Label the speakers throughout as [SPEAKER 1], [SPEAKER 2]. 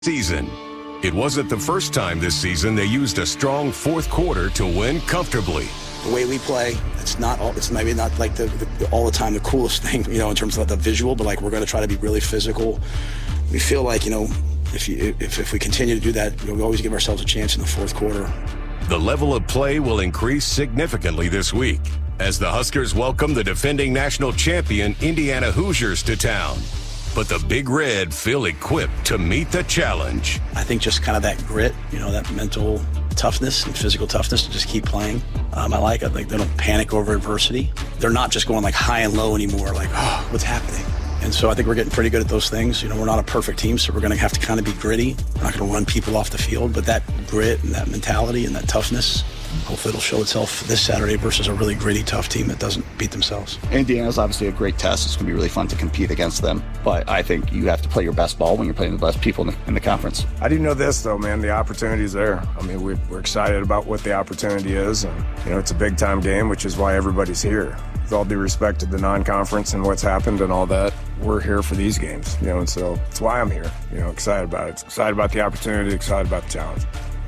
[SPEAKER 1] season. It wasn't the first time this season they used a strong fourth quarter to win comfortably.
[SPEAKER 2] The way we play, it's maybe not like all the time the coolest thing, in terms of the visual, but like we're going to try to be really physical. We feel like, if we continue to do that, we always give ourselves a chance in the fourth quarter.
[SPEAKER 1] The level of play will increase significantly this week as the Huskers welcome the defending national champion Indiana Hoosiers to town. But the Big Red feel equipped to meet the challenge.
[SPEAKER 2] I think just kind of that grit, that mental toughness and physical toughness to just keep playing. I think they don't panic over adversity. They're not just going like high and low anymore, like, oh, what's happening? And so I think we're getting pretty good at those things. We're not a perfect team, so we're going to have to kind of be gritty. We're not going to run people off the field, but that grit and that mentality and that toughness, hopefully it'll show itself this Saturday versus a really gritty, tough team that doesn't beat themselves.
[SPEAKER 3] Indiana's obviously a great test. It's going to be really fun to compete against them. But I think you have to play your best ball when you're playing the best people in the conference.
[SPEAKER 4] I do know this, though, man. The opportunity's there. I mean, we're excited about what the opportunity is. And, it's a big-time game, which is why everybody's here. With all due respect to the non-conference and what's happened and all that, we're here for these games, and so it's why I'm here, excited about it. Excited about the opportunity, excited about the challenge.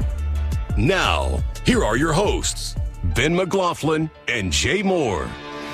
[SPEAKER 1] Now, here are your hosts, Ben McLaughlin and Jay Moore.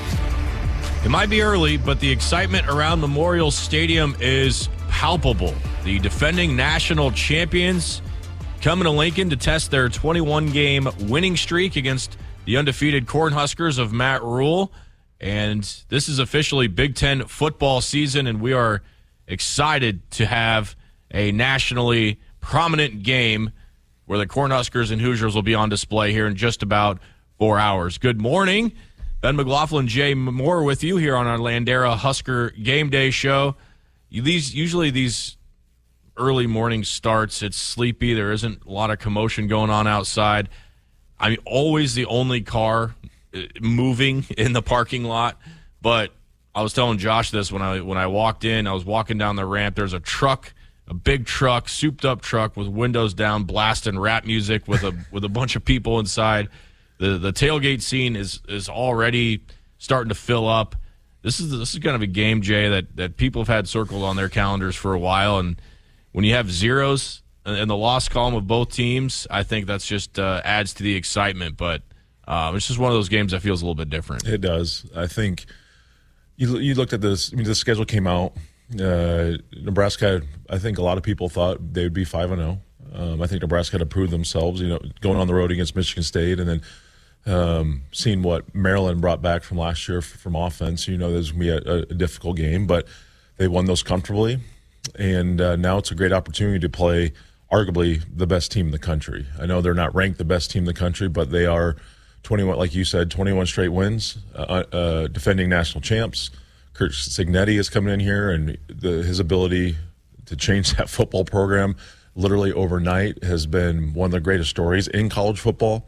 [SPEAKER 5] It might be early, but the excitement around Memorial Stadium is palpable. The defending national champions coming to Lincoln to test their 21-game winning streak against the undefeated Cornhuskers of Matt Rhule. And this is officially Big Ten football season, and we are excited to have a nationally prominent game where the Cornhuskers and Hoosiers will be on display here in just about 4 hours. Good morning. Ben McLaughlin, Jay Moore with you here on our Landera Husker Game Day show. Usually these early morning starts, it's sleepy. There isn't a lot of commotion going on outside. I'm always the only car moving in the parking lot, but I was telling Josh this when I walked in. I was walking down the ramp. There's a truck, a big truck, souped up truck with windows down, blasting rap music with a bunch of people inside. The tailgate scene is already starting to fill up. This is kind of a game, Jay, that people have had circled on their calendars for a while, and when you have zeros in the loss column of both teams, I think that's just adds to the excitement. But it's just one of those games that feels a little bit different.
[SPEAKER 6] It does. I think you looked at this. I mean, the schedule came out. Nebraska, I think a lot of people thought they would be 5-0. I think Nebraska had to prove themselves, going on the road against Michigan State, and then seeing what Maryland brought back from last year from offense. There's going to be a difficult game, but they won those comfortably. And now it's a great opportunity to play arguably the best team in the country. I know they're not ranked the best team in the country, but they are 21, like you said, 21 straight wins, defending national champs. Curt Cignetti is coming in here, and his ability to change that football program literally overnight has been one of the greatest stories in college football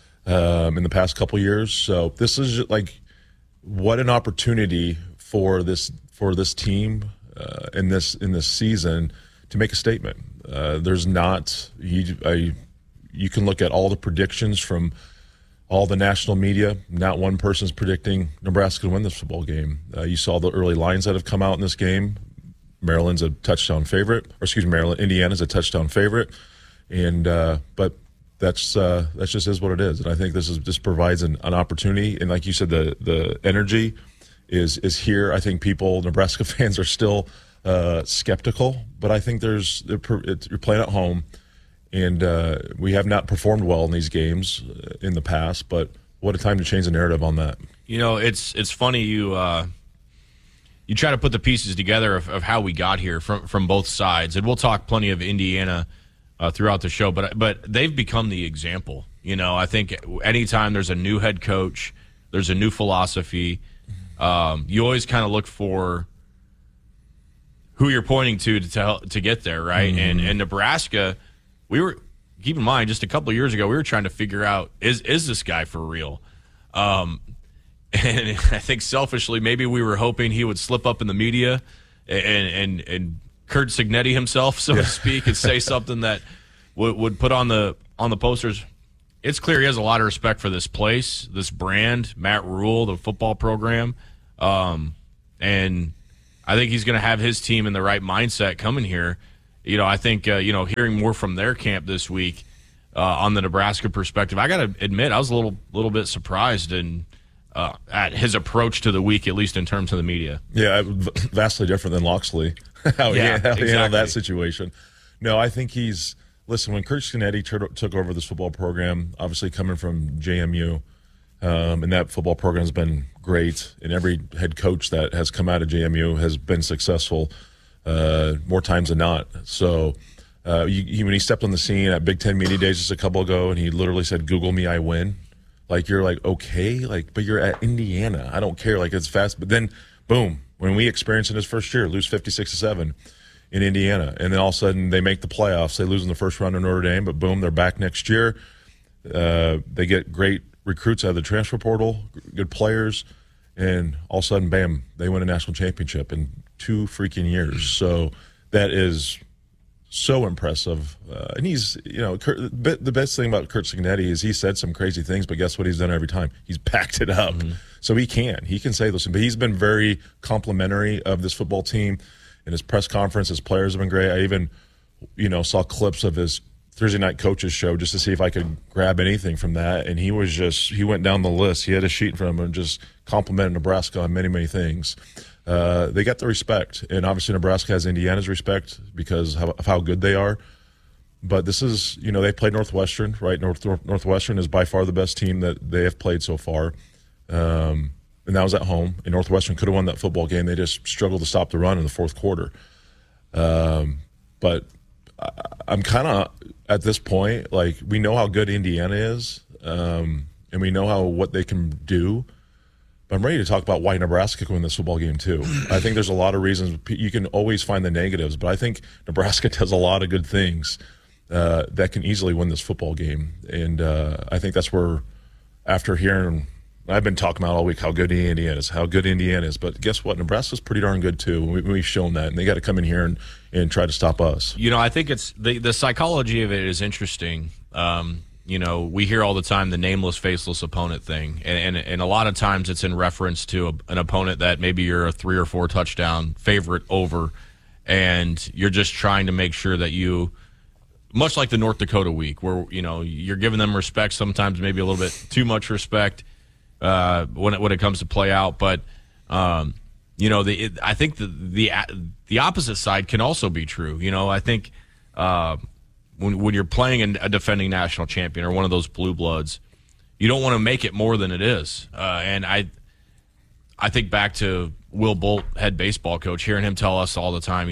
[SPEAKER 6] in the past couple years. So this is like what an opportunity for this team in this season to make a statement. There's not you can look at all the predictions from all the national media. Not one person's predicting Nebraska to win this football game. You saw the early lines that have come out in this game. Maryland's a touchdown favorite, Indiana's a touchdown favorite, and but that's just is what it is. And I think this provides an opportunity. And like you said, the energy is here. I think Nebraska fans are still skeptical, but I think you're playing at home. And we have not performed well in these games in the past, but what a time to change the narrative on that.
[SPEAKER 5] It's funny you try to put the pieces together of how we got here from both sides, and we'll talk plenty of Indiana throughout the show, but they've become the example. I think anytime there's a new head coach, there's a new philosophy, you always kind of look for who you're pointing to get there, right? Mm-hmm. And Nebraska, keep in mind, just a couple of years ago, we were trying to figure out, is this guy for real? And I think selfishly, maybe we were hoping he would slip up in the media and Curt Cignetti himself, so to speak, and say something that would put on the posters. It's clear he has a lot of respect for this place, this brand, Matt Rhule, the football program. And I think he's going to have his team in the right mindset coming here. I think hearing more from their camp this week on the Nebraska perspective, I got to admit I was a little bit surprised at his approach to the week, at least in terms of the media.
[SPEAKER 6] Yeah, vastly different than Loxley. how he handled that situation. No, I think listen, when Curt Scanetti took over this football program, obviously coming from JMU, and that football program has been great, and every head coach that has come out of JMU has been successful more times than not. So when he stepped on the scene at Big Ten Media Days just a couple ago, and he literally said, "Google me, I win." Like, you're like, okay, like, but you're at Indiana. I don't care. Like, it's fast. But then, boom, when we experienced in his first year, lose 56-7 in Indiana, and then all of a sudden they make the playoffs. They lose in the first round of Notre Dame, but boom, they're back next year. They get great recruits out of the transfer portal, good players, and all of a sudden, bam, they win a national championship in 2 freaking years. So that is so impressive. And he's, the best thing about Curt Scanetti is he said some crazy things, but guess what he's done every time? He's backed it up. Mm-hmm. So he can say those things. But he's been very complimentary of this football team. In his press conference, his players have been great. I even, saw clips of his Thursday night coaches show just to see if I could grab anything from that. And he went down the list. He had a sheet in front of him and just complimented Nebraska on many, many things. They got the respect, and obviously Nebraska has Indiana's respect because of how good they are. But this is, they played Northwestern, right? Northwestern is by far the best team that they have played so far, and that was at home. And Northwestern could have won that football game. They just struggled to stop the run in the fourth quarter. But I'm kind of at this point, like, we know how good Indiana is, and we know what they can do. But I'm ready to talk about why Nebraska can win this football game, too. I think there's a lot of reasons. You can always find the negatives, but I think Nebraska does a lot of good things that can easily win this football game. And I think that's where, after hearing, I've been talking about all week how good Indiana is. But guess what? Nebraska's pretty darn good, too. We've shown that. And they got to come in here and try to stop us.
[SPEAKER 5] I think it's the psychology of it is interesting. We hear all the time the nameless, faceless opponent thing, and a lot of times it's in reference to an opponent that maybe you're a 3 or 4 touchdown favorite over, and you're just trying to make sure that you, much like the North Dakota week, where you're giving them respect, sometimes maybe a little bit too much respect when it comes to play out, but I think the opposite side can also be true. I think. When you're playing a defending national champion or one of those blue bloods, you don't want to make it more than it is. And I think back to Will Bolt, head baseball coach, hearing him tell us all the time,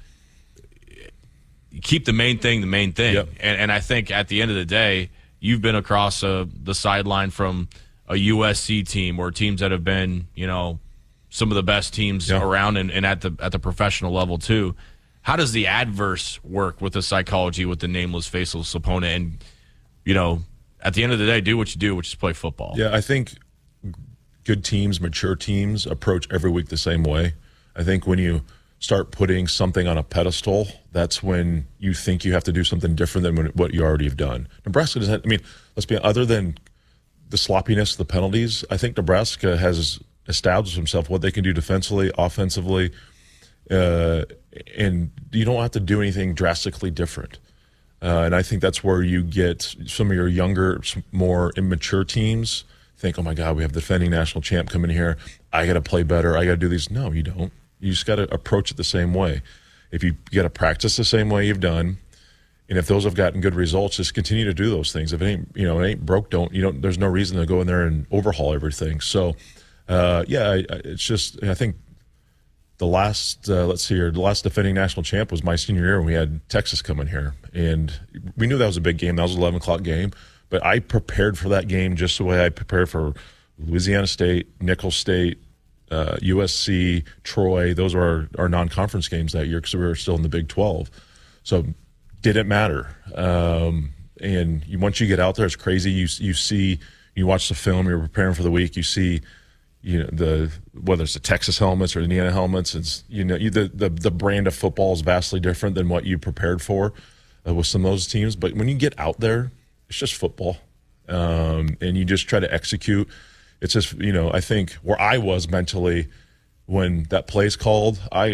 [SPEAKER 5] keep the main thing the main thing.
[SPEAKER 6] Yep.
[SPEAKER 5] And I think at the end of the day, you've been across the sideline from a USC team or teams that have been, some of the best teams around and at the professional level too. How does the adverse work with the psychology with the nameless, faceless opponent? And, at the end of the day, do what you do, which is play football.
[SPEAKER 6] Yeah, I think good teams, mature teams, approach every week the same way. I think when you start putting something on a pedestal, that's when you think you have to do something different than what you already have done. Nebraska doesn't, let's be, other than the sloppiness, the penalties, I think Nebraska has established himself what they can do defensively, offensively, and you don't have to do anything drastically different. And I think that's where you get some of your younger, more immature teams think, oh, my God, we have the defending national champ coming here. I got to play better. I got to do these. No, you don't. You just got to approach it the same way. If you got to practice the same way you've done, and if those have gotten good results, just continue to do those things. If it ain't broke, there's no reason to go in there and overhaul everything. So, it's just, I think, the last defending national champ was my senior year when we had Texas come in here. And we knew that was a big game. That was an 11 o'clock game. But I prepared for that game just the way I prepared for Louisiana State, Nicholls State, USC, Troy. Those were our non-conference games that year because we were still in the Big 12. So didn't matter. And once you get out there, it's crazy. You watch the film, you're preparing for the week, you see – whether it's the Texas helmets or the Indiana helmets, it's the brand of football is vastly different than what you prepared for with some of those teams. But when you get out there, it's just football, and you just try to execute. It's just I think where I was mentally when that play's called, I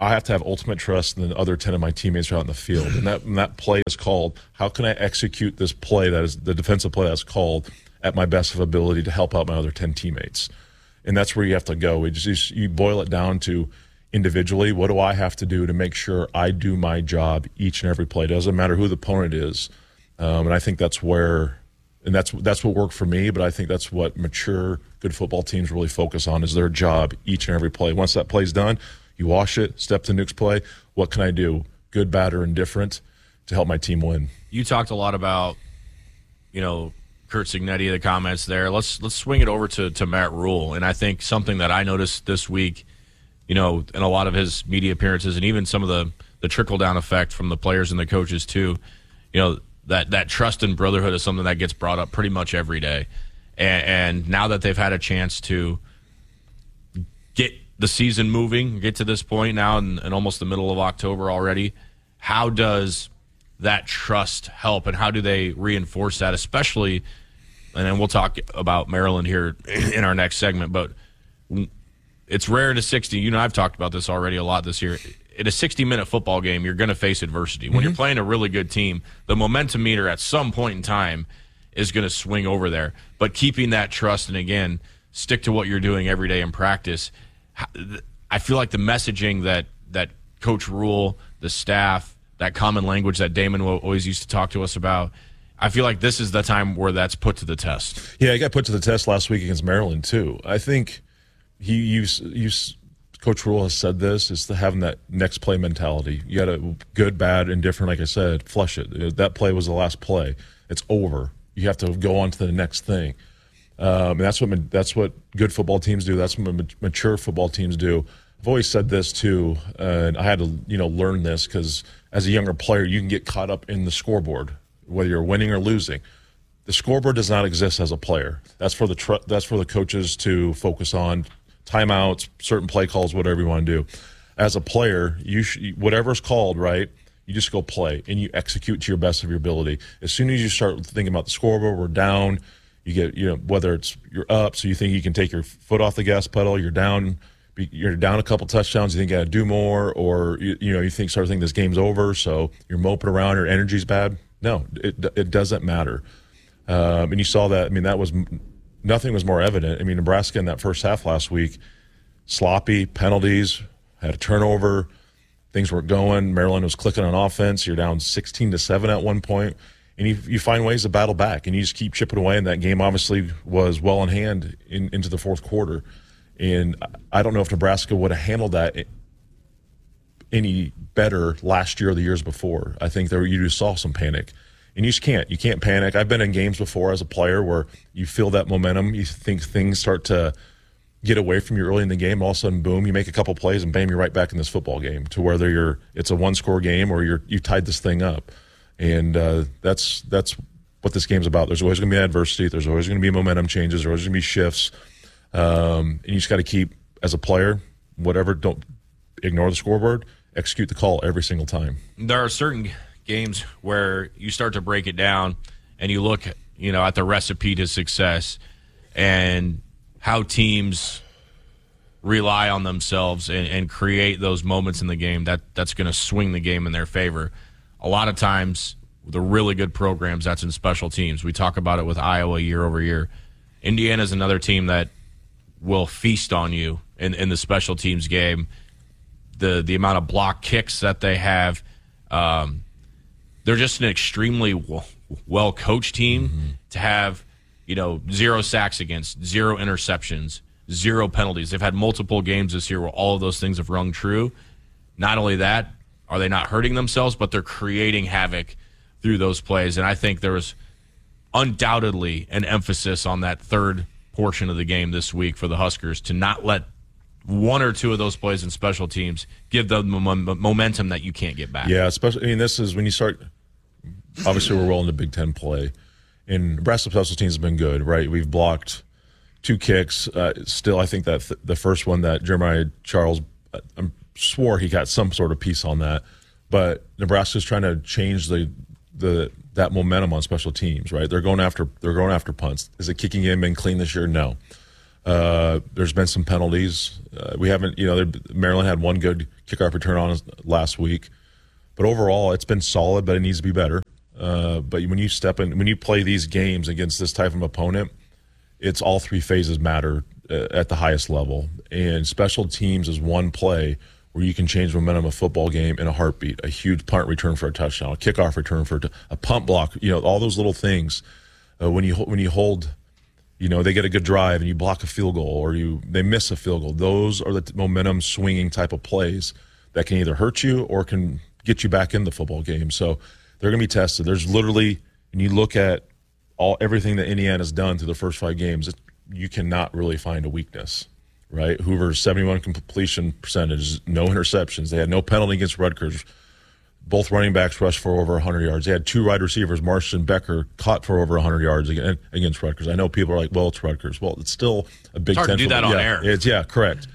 [SPEAKER 6] I have to have ultimate trust in the other 10 of my teammates out in the field. And that play is called, how can I execute this play that is the defensive play that's called at my best of ability to help out my other 10 teammates? And that's where you have to go. You boil it down to individually, what do I have to do to make sure I do my job each and every play? It doesn't matter who the opponent is. And I think that's where, and that's what worked for me, but I think that's what mature, good football teams really focus on is their job each and every play. Once that play's done, you wash it, step to the next play. What can I do, good, bad, or indifferent, to help my team win?
[SPEAKER 5] You talked a lot about, Curt Cignetti, the comments there. Let's swing it over to Matt Rhule. And I think something that I noticed this week, in a lot of his media appearances and even some of the trickle-down effect from the players and the coaches too, that trust and brotherhood is something that gets brought up pretty much every day. And now that they've had a chance to get the season moving, get to this point now in almost the middle of October already, how does that trust help and how do they reinforce that, especially, and then we'll talk about Maryland here in our next segment, but it's rare in a 60, I've talked about this already a lot this year. In a 60-minute football game, you're going to face adversity. When you're playing a really good team, the momentum meter at some point in time is going to swing over there. But keeping that trust and, again, stick to what you're doing every day in practice, I feel like the messaging that Coach Rhule, the staff, that common language that Damon always used to talk to us about, I feel like this is the time where that's put to the test.
[SPEAKER 6] Yeah, it got put to the test last week against Maryland, too. I think Coach Rhule has said this, is having that next play mentality. You got a good, bad, indifferent, like I said, flush it. That play was the last play. It's over. You have to go on to the next thing. And that's what good football teams do. That's what mature football teams do. I've always said this too, and I had to learn this because as a younger player, you can get caught up in the scoreboard, whether you're winning or losing. The scoreboard does not exist as a player. That's for the coaches to focus on. Timeouts, certain play calls, whatever you want to do. As a player, whatever's called, right, you just go play and you execute to your best of your ability. As soon as you start thinking about the scoreboard, we're down, you get, whether it's you're up, so you think you can take your foot off the gas pedal, you're down a couple touchdowns, you think you got to do more, or you start thinking this game's over, so you're moping around, your energy's bad. No, it doesn't matter. And you saw that. Nothing was more evident. Nebraska in that first half last week, sloppy, penalties, had a turnover, things weren't going. Maryland was clicking on offense. You're down 16-7 at one point, and you find ways to battle back, and you just keep chipping away, and that game obviously was well in hand into the fourth quarter. And I don't know if Nebraska would have handled that any better last year or the years before. I think you just saw some panic. And you just can't. You can't panic. I've been in games before as a player where you feel that momentum. You think things start to get away from you early in the game. All of a sudden, boom, you make a couple plays, and bam, you're right back in this football game to whether it's a one-score game or you tied this thing up. And that's what this game's about. There's always going to be adversity. There's always going to be momentum changes. There's always going to be shifts. And you just got to keep, as a player, don't ignore the scoreboard. Execute the call every single time.
[SPEAKER 5] There are certain games where you start to break it down and you look, at the recipe to success and how teams rely on themselves and create those moments in the game that's going to swing the game in their favor. A lot of times, the really good programs, that's in special teams. We talk about it with Iowa year over year. Indiana's another team that will feast on you in the special teams game. The amount of block kicks that they have, they're just an extremely well-coached team to have, 0 sacks against, 0 interceptions, 0 penalties. They've had multiple games this year where all of those things have rung true. Not only that, are they not hurting themselves, but they're creating havoc through those plays. And I think there was undoubtedly an emphasis on that third portion of the game this week for the Huskers to not let one or two of those plays in special teams give them momentum that you can't get back.
[SPEAKER 6] Yeah, especially, this is when you start, obviously we're well into Big Ten play, and Nebraska special teams has been good, right? We've blocked 2 kicks. Still, I think that the first one that Jeremiah Charles, swore he got some sort of piece on that, but Nebraska's trying to change that momentum on special teams, right? They're going after punts. Is the kicking game been clean this year? No. There's been some penalties. We haven't, Maryland had one good kickoff return on last week. But overall, it's been solid, but it needs to be better. But when you play these games against this type of opponent, it's all three phases matter at the highest level. And special teams is one play where you can change the momentum of a football game in a heartbeat. A huge punt return for a touchdown, a kickoff return for a punt block. All those little things. When you hold, they get a good drive and you block a field goal or they miss a field goal. Those are the momentum swinging type of plays that can either hurt you or can get you back in the football game. So they're going to be tested. There's literally, when you look at everything that Indiana's done through the first 5 games, you cannot really find a weakness, right? Hoover's 71 completion percentage, no interceptions. They had no penalty against Rutgers. Both running backs rushed for over 100 yards. They had 2 wide receivers, Marsh and Becker, caught for over 100 yards against Rutgers. I know people are like, well, it's Rutgers. Well, it's still a Big Ten.
[SPEAKER 5] It's hard to do that on air.
[SPEAKER 6] Correct.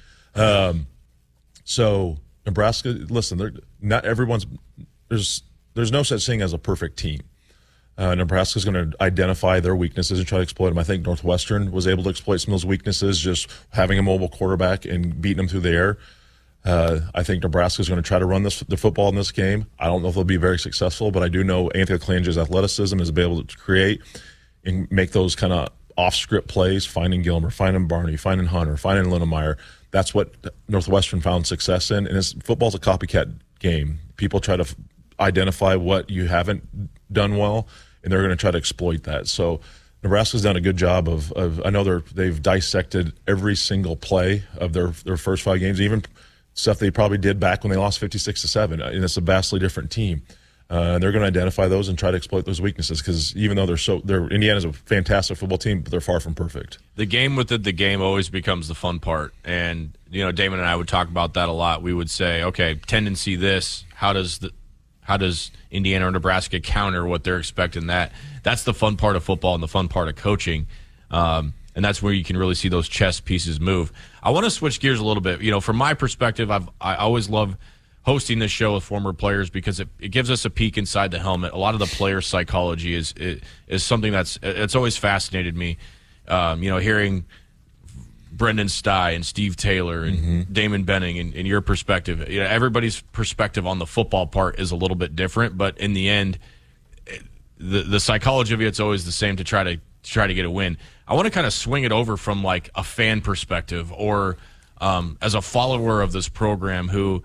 [SPEAKER 6] So Nebraska, listen, not everyone's there's no such thing as a perfect team. Nebraska's going to identify their weaknesses and try to exploit them. I think Northwestern was able to exploit some of those weaknesses, just having a mobile quarterback and beating them through the air. I think Nebraska's going to try to run the football in this game. I don't know if they'll be very successful, but I do know Anthony Colange's athleticism is able to create and make those kind of off-script plays, finding Gilmer, finding Barney, finding Hunter, finding Linnemeyer. That's what Northwestern found success in. And football's a copycat game. People try to identify what you haven't done well, and they're going to try to exploit that. So Nebraska's done a good job of I know they've dissected every single play of their first 5 games, even stuff they probably did back when they lost 56-7. And it's a vastly different team. They're going to identify those and try to exploit those weaknesses because even though Indiana's a fantastic football team, but they're far from perfect.
[SPEAKER 5] The game within the game always becomes the fun part. And, Damon and I would talk about that a lot. We would say, okay, tendency this, how does Indiana or Nebraska counter what they're expecting? That's the fun part of football and the fun part of coaching. And that's where you can really see those chess pieces move. I want to switch gears a little bit. From my perspective, I always love hosting this show with former players because it gives us a peek inside the helmet. A lot of the player psychology is something it's always fascinated me. Hearing Brendan Stye and Steve Taylor and Damon Benning and your perspective. Everybody's perspective on the football part is a little bit different, but in the end, the psychology of it's always the same to try to get a win. I want to kind of swing it over from like a fan perspective or as a follower of this program who,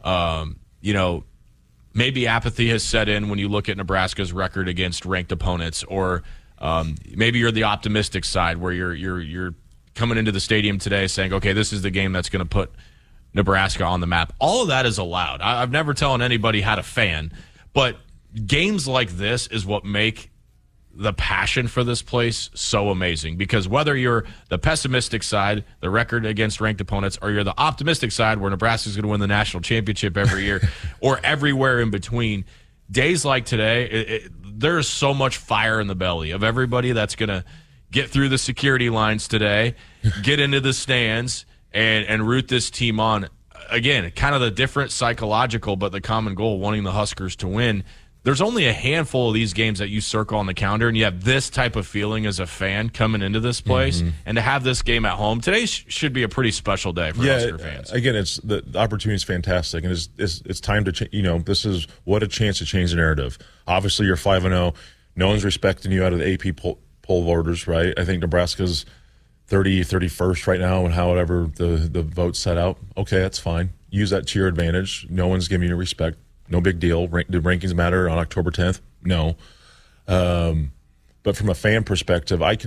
[SPEAKER 5] maybe apathy has set in when you look at Nebraska's record against ranked opponents, or maybe you're the optimistic side where you're coming into the stadium today saying, okay, this is the game that's going to put Nebraska on the map. All of that is allowed. I've never telling anybody how to fan, but games like this is what make the passion for this place so amazing, because whether you're the pessimistic side, the record against ranked opponents, or you're the optimistic side where Nebraska's going to win the national championship every year or everywhere in between, days like today, there's so much fire in the belly of everybody that's going to get through the security lines today, get into the stands, and root this team on. Again, kind of the different psychological, but the common goal, wanting the Huskers to win. There's only a handful of these games that you circle on the calendar, and you have this type of feeling as a fan coming into this place. And to have this game at home, today should be a pretty special day for Husker fans.
[SPEAKER 6] Again, the opportunity is fantastic, and it's time to this is what a chance to change the narrative. Obviously, you're 5-0. No one's respecting you out of the AP poll voters, right? I think Nebraska's 31st right now, and however the vote set out. Okay, that's fine. Use that to your advantage. No one's giving you respect. No big deal. Do rankings matter on October 10th? No. But from a fan perspective, I've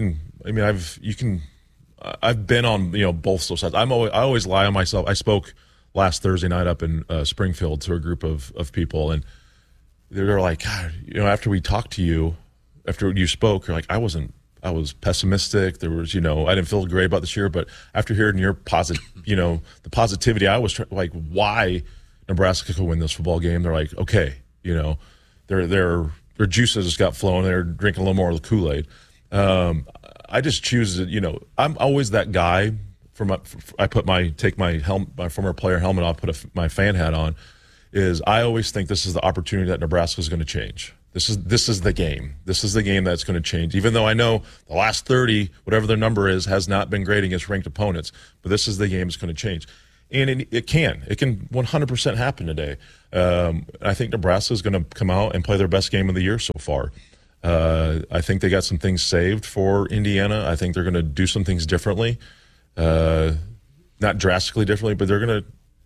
[SPEAKER 6] been on both those sides. I always lie on myself. I spoke last Thursday night up in Springfield to a group of people, and they're like, God, after we talked to you, after you spoke, you're like, I was pessimistic. There was, I didn't feel great about this year, but after hearing your the positivity, I was like, why Nebraska could win this football game? They're like, okay, their juices just got flowing. They're drinking a little more of the Kool-Aid. I just choose to, I'm always that guy. Take my former player helmet off, put my fan hat on. I always think this is the opportunity that Nebraska is going to change. This is the game. This is the game that's going to change. Even though I know the last 30, whatever their number is, has not been great against ranked opponents, but this is the game that's going to change. And it can 100% happen today. I think Nebraska is going to come out and play their best game of the year so far. I think they got some things saved for Indiana. I think they're going to do some things differently, not drastically differently, but they're going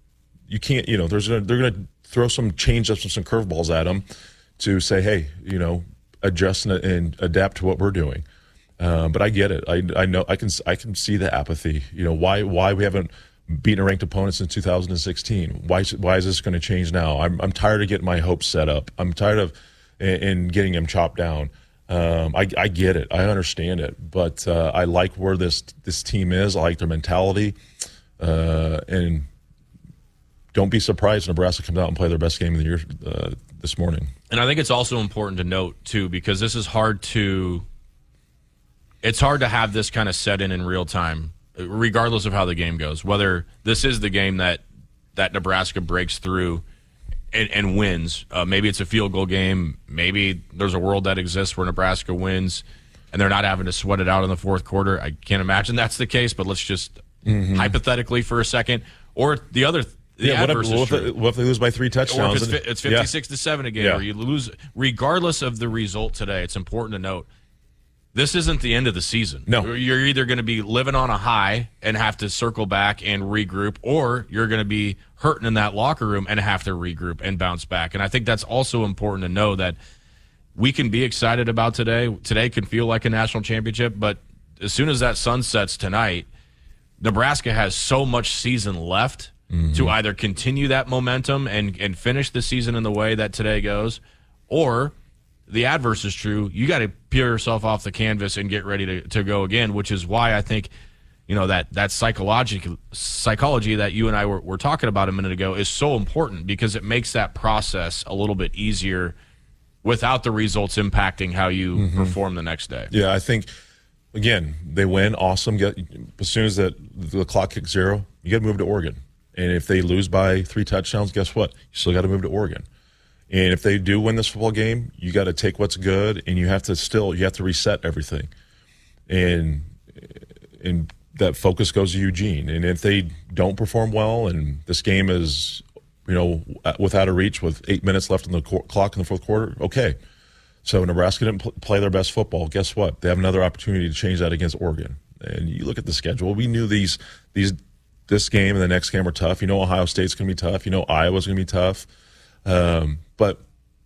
[SPEAKER 6] to throw some change-ups and some curveballs at them to say, hey, adjust and adapt to what we're doing. But I get it. I know I can see the apathy. Why we haven't beaten a ranked opponent since 2016? Why is this going to change now? I'm tired of getting my hopes set up. I'm tired of and getting them chopped down. I get it. I understand it. But I like where this team is. I like their mentality. And don't be surprised if Nebraska comes out and play their best game of the year this morning.
[SPEAKER 5] And I think it's also important to note, too, because this is hard to have this kind of set in real time, regardless of how the game goes, whether this is the game that Nebraska breaks through and wins. Maybe it's a field goal game. Maybe there's a world that exists where Nebraska wins and they're not having to sweat it out in the fourth quarter. I can't imagine that's the case, but let's just hypothetically for a second. Or the other
[SPEAKER 6] what if they lose by 3 touchdowns?
[SPEAKER 5] Or if it's 56-7 again, or you lose. Regardless of the result today, it's important to note, this isn't the end of the season.
[SPEAKER 6] No.
[SPEAKER 5] You're either going to be living on a high and have to circle back and regroup, or you're going to be hurting in that locker room and have to regroup and bounce back. And I think that's also important to know, that we can be excited about today. Today can feel like a national championship, but as soon as that sun sets tonight, Nebraska has so much season left to either continue that momentum and finish the season in the way that today goes, or the adverse is true. You got to peel yourself off the canvas and get ready to go again, which is why I think, that psychology that you and I were talking about a minute ago is so important, because it makes that process a little bit easier without the results impacting how you perform the next day.
[SPEAKER 6] Yeah, I think, again, they win, awesome. As soon as the clock kicks 0, you got to move to Oregon. And if they lose by 3 touchdowns, guess what? You still got to move to Oregon. And if they do win this football game, you got to take what's good, and you have to reset everything. And that focus goes to Eugene. And if they don't perform well, and this game is, without a reach with 8 minutes left on the clock in the fourth quarter, okay. So Nebraska didn't play their best football. Guess what? They have another opportunity to change that against Oregon. And you look at the schedule. We knew this game and the next game were tough. Ohio State's going to be tough. Iowa's going to be tough. But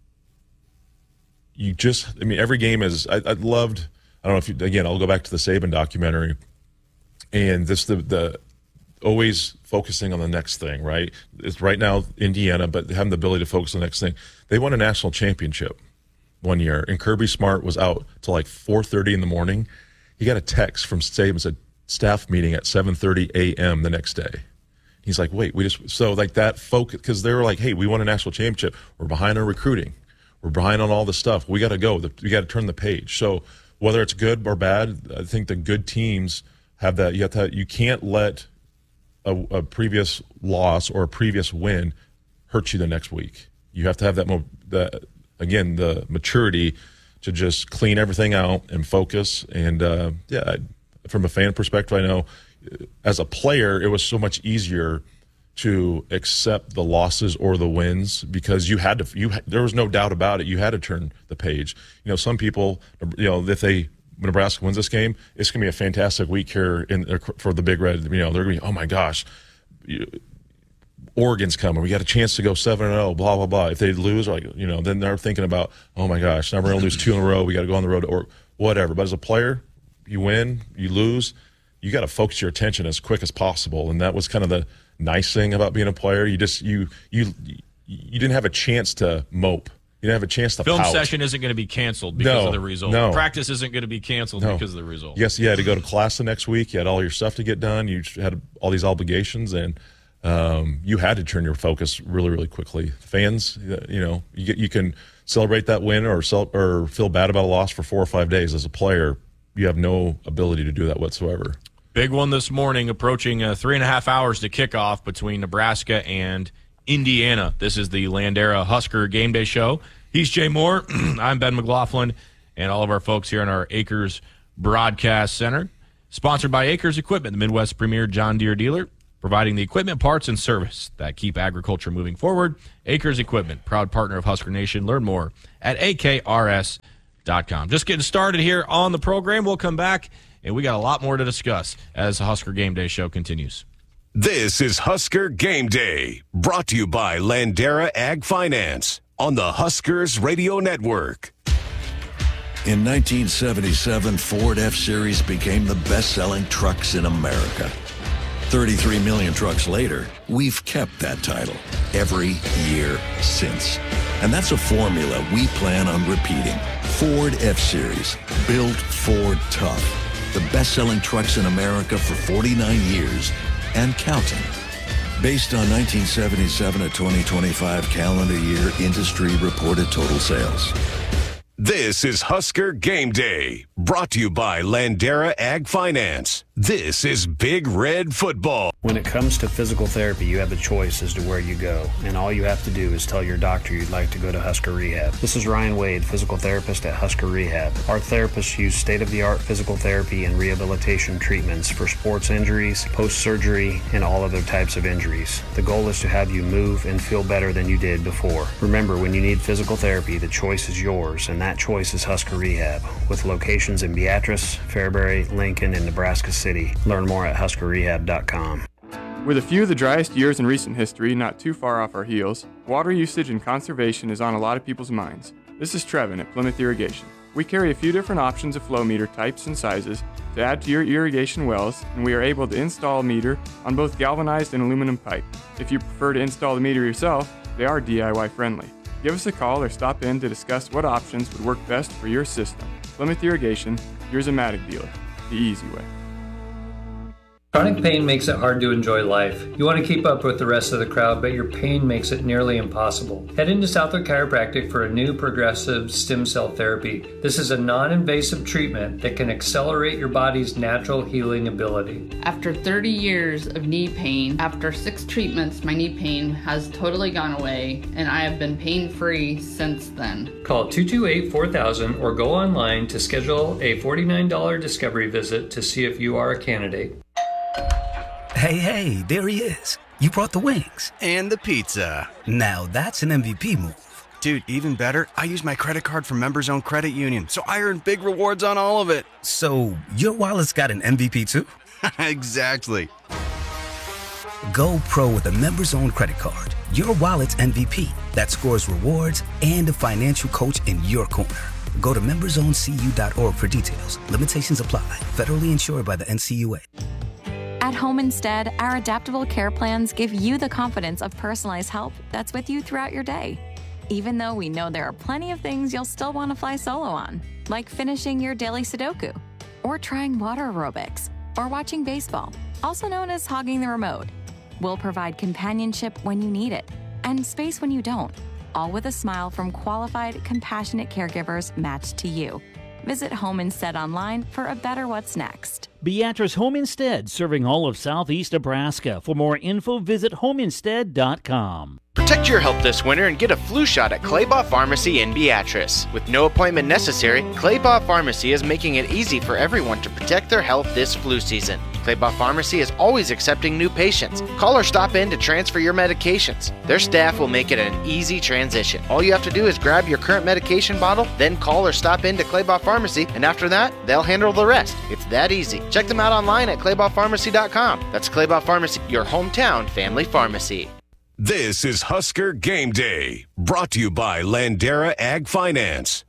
[SPEAKER 6] every game is, I loved, I don't know if again, I'll go back to the Saban documentary, and this, the always focusing on the next thing, right? It's right now Indiana, but having the ability to focus on the next thing. They won a national championship one year, and Kirby Smart was out till like 4:30 in the morning. He got a text from Saban's staff meeting at 7:30 a.m. the next day. He's like, wait, that focus, because they were like, hey, we won a national championship. We're behind on recruiting. We're behind on all this stuff. We got to go. We got to turn the page. So whether it's good or bad, I think the good teams have that. You can't let a previous loss or a previous win hurt you the next week. You have to have the maturity to just clean everything out and focus. And from a fan perspective, I know, as a player, it was so much easier to accept the losses or the wins, because there was no doubt about it. You had to turn the page. Some people, if Nebraska wins this game, it's going to be a fantastic week here for the Big Red. They're going to be, oh my gosh, Oregon's coming. We got a chance to go 7-0, blah, blah, blah. If they lose, then they're thinking about, oh my gosh, now we're going to lose 2 in a row. We got to go on the road or whatever. But as a player, you win, you lose, you got to focus your attention as quick as possible. And that was kind of the nice thing about being a player. You didn't have a chance to mope. You didn't have a chance to
[SPEAKER 5] Film
[SPEAKER 6] pout.
[SPEAKER 5] session isn't going to be canceled because of the result.
[SPEAKER 6] No.
[SPEAKER 5] Practice isn't going to be canceled because of the result.
[SPEAKER 6] Yes, you had to go to class the next week. You had all your stuff to get done. You had all these obligations, and you had to turn your focus really, really quickly. Fans, you can celebrate that win or feel bad about a loss for 4 or 5 days. As a player, you have no ability to do that whatsoever.
[SPEAKER 5] Big one this morning, approaching 3.5 hours to kickoff between Nebraska and Indiana. This is the Landera Husker Game Day Show. He's Jay Moore. I'm Ben McLaughlin, and all of our folks here in our Acres Broadcast Center. Sponsored by Acres Equipment, the Midwest premier John Deere dealer. providing the equipment, parts, and service that keep agriculture moving forward. Acres Equipment, proud partner of Husker Nation. Learn more at akrs.com. Just getting started here on the program. We'll come back, and we got a lot more to discuss as the Husker Game Day show continues.
[SPEAKER 1] This is Husker Game Day, brought to you by Landera Ag Finance on the Huskers Radio Network.
[SPEAKER 7] In 1977, Ford F-Series became the best-selling trucks in America. 33 million trucks later, we've kept that title every year since. And that's a formula we plan on repeating. Ford F-Series, built Ford tough. The best-selling trucks in America for 49 years and counting. Based on 1977 to 2025 calendar year industry reported total sales.
[SPEAKER 1] This is Husker Game Day, brought to you by Landera Ag Finance. This is Big Red Football.
[SPEAKER 8] When it comes to physical therapy, you have a choice as to where you go, and all you have to do is tell your doctor you'd like to go to Husker Rehab. This is Ryan Wade, physical therapist at Husker Rehab. Our therapists use state-of-the-art physical therapy and rehabilitation treatments for sports injuries, post-surgery, and all other types of injuries. The goal is to have you move and feel better than you did before. Remember, when you need physical therapy, the choice is yours, and that choice is Husker Rehab, with locations in Beatrice, Fairbury, Lincoln, and Nebraska City. Learn more at huskerrehab.com.
[SPEAKER 9] With a few of the driest years in recent history not too far off our heels, water usage and conservation is on a lot of people's minds. This is Trevin at Plymouth Irrigation. We carry a few different options of flow meter types and sizes to add to your irrigation wells, and we are able to install a meter on both galvanized and aluminum pipe. If you prefer to install the meter yourself, they are DIY friendly. Give us a call or stop in to discuss what options would work best for your system. Plymouth Irrigation, your Zematic dealer, the easy way.
[SPEAKER 10] Chronic pain makes it hard to enjoy life. You want to keep up with the rest of the crowd, but your pain makes it nearly impossible. Head into Southwood Chiropractic for a new progressive stem cell therapy. This is a non-invasive treatment that can accelerate your body's natural healing ability.
[SPEAKER 11] After 30 years of knee pain, after 6 treatments, my knee pain has totally gone away, and I have been pain-free since then.
[SPEAKER 10] Call 228-4000 or go online to schedule a $49 discovery visit to see if you are a candidate.
[SPEAKER 12] Hey, there he is. You brought the wings.
[SPEAKER 13] And the pizza.
[SPEAKER 12] Now that's an MVP move.
[SPEAKER 13] Dude, even better, I use my credit card from Members Own Credit Union, so I earn big rewards on all of it.
[SPEAKER 12] So your wallet's got an MVP too?
[SPEAKER 13] Exactly.
[SPEAKER 12] Go pro with a Members Own credit card. Your wallet's MVP that scores rewards and a financial coach in your corner. Go to membersoncu.org for details. Limitations apply. Federally insured by the NCUA.
[SPEAKER 14] At Home Instead, our adaptable care plans give you the confidence of personalized help that's with you throughout your day. Even though we know there are plenty of things you'll still want to fly solo on, like finishing your daily Sudoku, or trying water aerobics, or watching baseball, also known as hogging the remote. We'll provide companionship when you need it, and space when you don't, all with a smile from qualified, compassionate caregivers matched to you. Visit Home Instead online for a better what's next.
[SPEAKER 15] Beatrice Home Instead, serving all of southeast Nebraska. For more info, visit homeinstead.com.
[SPEAKER 16] Protect your health this winter and get a flu shot at Claybaugh Pharmacy in Beatrice. With no appointment necessary, Claybaugh Pharmacy is making it easy for everyone to protect their health this flu season. Claybaugh Pharmacy is always accepting new patients. Call or stop in to transfer your medications. Their staff will make it an easy transition. All you have to do is grab your current medication bottle, then call or stop in to Claybaugh Pharmacy, and after that, they'll handle the rest. It's that easy. Check them out online at claybaughpharmacy.com. That's Claybaugh Pharmacy, your hometown family pharmacy.
[SPEAKER 1] This is Husker Game Day, brought to you by Landera Ag Finance.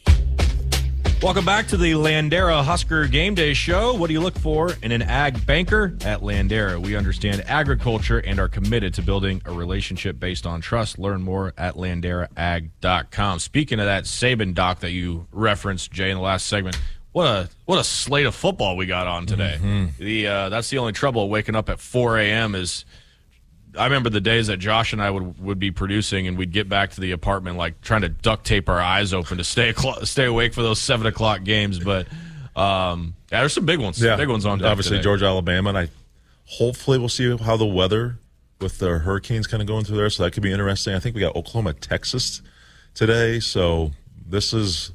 [SPEAKER 5] Welcome back to the Landera Husker Game Day Show. What do you look for in an ag banker? At Landera, we understand agriculture and are committed to building a relationship based on trust. Learn more at landeraag.com. Speaking of that Saban doc that you referenced, Jay, in the last segment, what a slate of football we got on today. Mm-hmm. That's the only trouble waking up at 4 a.m. is I remember the days that Josh and I would be producing, and we'd get back to the apartment like trying to duct tape our eyes open to stay awake for those 7 o'clock games. But there's some big ones. Big ones on deck
[SPEAKER 6] obviously
[SPEAKER 5] today.
[SPEAKER 6] Georgia, Alabama, and hopefully we'll see how the weather with the hurricanes kind of going through there. So that could be interesting. I think we got Oklahoma, Texas today. So this is